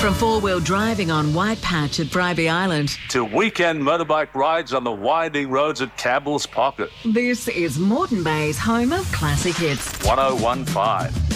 From four-wheel driving on White Patch at Bribie Island to weekend motorbike rides on the winding roads at Campbell's Pocket. This is Moreton Bay's home of classic hits. 1015.